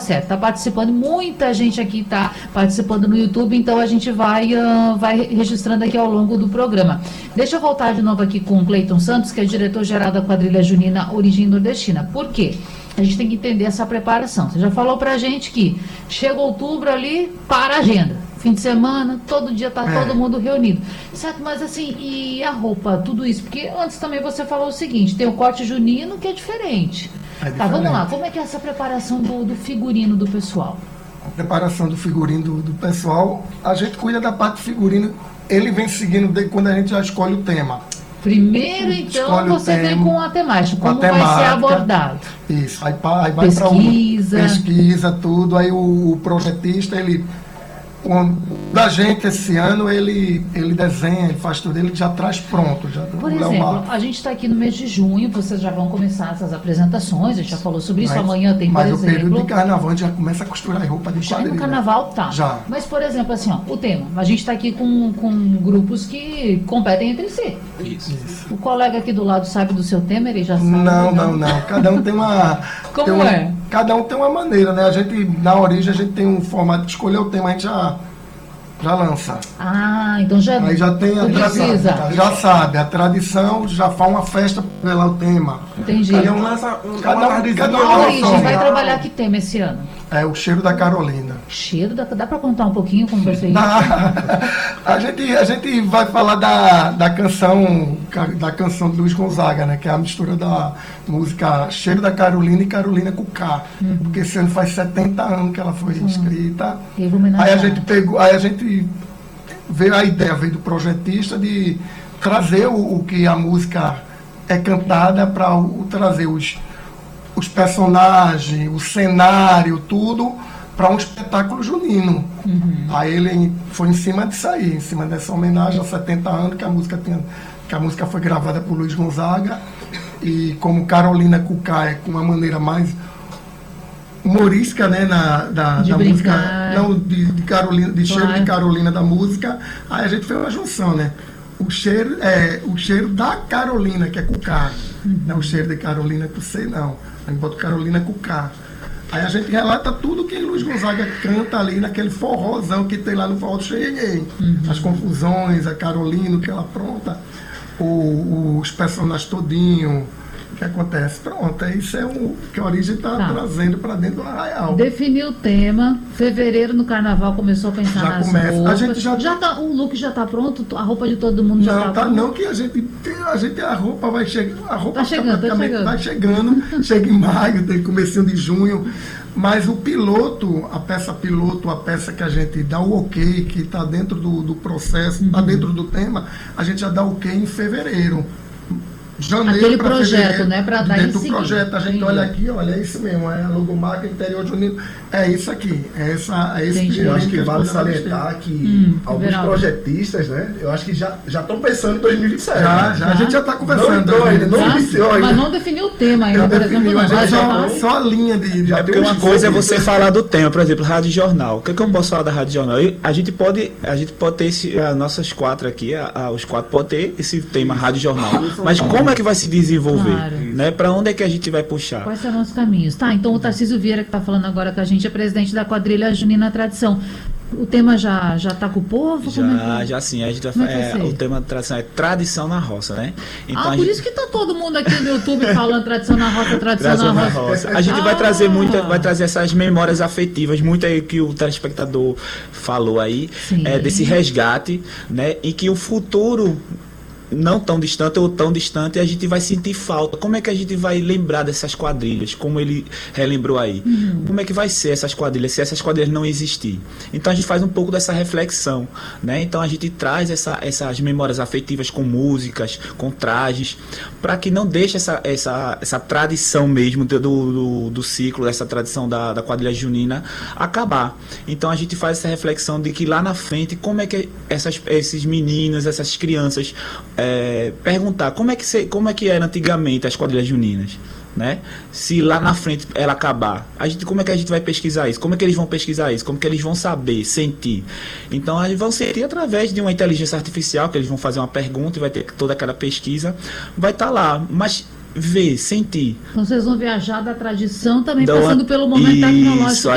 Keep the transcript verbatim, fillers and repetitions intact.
certo, tá participando, muita gente aqui tá participando no YouTube, então a gente vai, uh, vai registrando aqui ao longo do programa. Deixa eu voltar de novo aqui com o Cleiton Santos, que é diretor-geral da quadrilha junina Origem Nordestina. Por quê? A gente tem que entender essa preparação. Você já falou pra gente que chega outubro ali, para a agenda. Fim de semana, todo dia tá é. todo mundo reunido. Certo, mas assim, e a roupa, tudo isso? Porque antes também você falou o seguinte, tem o corte junino que é diferente. É diferente. Tá, vamos lá, como é que é essa preparação do, do figurino do pessoal? A preparação do figurino do, do pessoal, a gente cuida da parte do figurino, ele vem seguindo desde quando a gente já escolhe o tema. Primeiro, então, escolhe você tema, vem com a temática, como a temática, vai ser abordado. Isso, aí, aí vai para pesquisa. Um, pesquisa, tudo, aí o, o projetista, ele... da gente esse ano ele, ele desenha, ele faz tudo, ele já traz pronto. Já, Por exemplo, a gente está aqui no mês de junho, vocês já vão começar essas apresentações, a gente já falou sobre isso, mas, amanhã tem, por mas exemplo... Mas o período de carnaval a gente já começa a costurar a roupa de já quadrilha. Já no carnaval tá. Já. Mas, por exemplo, assim, ó, o tema, a gente está aqui com, com grupos que competem entre si. Isso. isso. O colega aqui do lado sabe do seu tema, ele já sabe? Não, não, não. Cada um tem uma... Como tem uma, é? Cada um tem uma maneira, né? A gente, na origem, a gente tem um formato de escolher o tema, a gente já... já lança. Ah, então já, aí já tem a precisa. Tradição, já sabe, a tradição já faz uma festa para lá o tema. Entendi. Cada um lança um, cada um, cada um a origem vai trabalhar que tema esse ano? É o Cheiro da Carolina. Cheiro da... Dá para contar um pouquinho como vai ser isso? a, gente, a gente vai falar da, da canção da canção de Luiz Gonzaga, né? Que é a mistura da música Cheiro da Carolina e Carolina com K. Uhum. Porque esse ano faz setenta anos que ela foi uhum. escrita. Aí a gente pegou, aí a gente veio a ideia, veio do projetista de trazer o, o que a música é cantada para trazer os os personagens, o cenário, tudo, para um espetáculo junino. Uhum. Aí ele foi em cima disso aí, em cima dessa homenagem aos setenta anos que a música, tinha, que a música foi gravada por Luiz Gonzaga, e como Carolina Cucá é com uma maneira mais humorística, né, na, da, de da música, não, de, de, Carolina, de claro. Cheiro de Carolina da música, aí a gente fez uma junção, né? O cheiro, é, o cheiro da Carolina, que é Cucá, uhum. não o cheiro de Carolina com C, não. A gente bota Carolina com K. Aí a gente relata tudo que Luiz Gonzaga canta ali naquele forrozão que tem lá no forró do Cheguei. Uhum. As confusões, a Carolina, o que ela apronta, o, os personagens todinho, o que acontece. Pronto, isso é o que a origem está tá. trazendo para dentro do Arraial. Definiu o tema, fevereiro no carnaval começou a pensar já nas começa. roupas. A gente já, já tá, o look já está pronto, a roupa de todo mundo já está tá pronto. Não, não que a gente, a gente, a roupa vai chegar, a roupa tá chegando, tá chegando. Tá chegando, chega em maio, tem comecinho de junho, mas o piloto, a peça piloto, a peça que a gente dá o ok, que está dentro do, do processo, está uhum. dentro do tema, a gente já dá o ok em fevereiro. Janeiro, aquele projeto, né, para dar dentro do projeto, a gente Entendi. olha aqui, olha, é isso mesmo, é a logomarca interior junino, é isso aqui, é, essa, é esse Entendi. Eu acho que vale salientar que hum, alguns verão. projetistas, né, eu acho que já estão pensando em dois mil e vinte e sete. Já, já, a gente já está conversando. Não entrou ainda, não iniciou ainda. Mas não definiu o tema ainda, por exemplo, não. Mas só, só a linha de... de é porque uma coisa é você falar do tema, por exemplo, Rádio Jornal. O que, é que eu posso falar da Rádio Jornal? Eu, a gente pode, a gente pode ter esse, as nossas quatro aqui, a, a, os quatro podem ter esse tema Rádio Jornal. Mas como é que vai se desenvolver? Claro. Né? Para onde é que a gente vai puxar? Quais serão os caminhos? Tá, então o Tarcísio Vieira, que está falando agora com a gente, é presidente da quadrilha Junina Tradição. O tema já já está com o povo? Já, como é que... já sim. A gente vai, é, o tema da tradição é tradição na roça, né? Então, ah, por gente... isso que está todo mundo aqui no YouTube falando tradição na roça, tradição, tradição na, roça. roça. A gente ah. vai trazer muita, vai trazer essas memórias afetivas, muito aí que o telespectador falou aí, é, desse resgate, né? E que o futuro não tão distante ou tão distante, a gente vai sentir falta. Como é que a gente vai lembrar dessas quadrilhas? Como ele relembrou aí. Uhum. Como é que vai ser essas quadrilhas, se essas quadrilhas não existir? Então a gente faz um pouco dessa reflexão, né? Então a gente traz essa, essas memórias afetivas com músicas, com trajes, para que não deixe essa, essa, essa tradição mesmo do, do, do ciclo, essa tradição da, da quadrilha junina acabar. Então a gente faz essa reflexão de que lá na frente, como é que essas, esses meninos, essas crianças É, perguntar como é, que se, como é que era antigamente as quadrilhas juninas, né? Se lá na frente ela acabar, a gente, como é que a gente vai pesquisar isso? Como é que eles vão pesquisar isso? Como é que eles vão saber, sentir? Então eles vão sentir através de uma inteligência artificial, que eles vão fazer uma pergunta e vai ter toda aquela pesquisa, vai estar tá lá, mas ver, sentir. Então vocês vão viajar da tradição também, então, passando pelo momento isso, tecnológico.